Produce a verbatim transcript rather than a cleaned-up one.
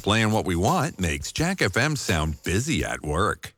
playing what we want makes Jack F M sound busy at work.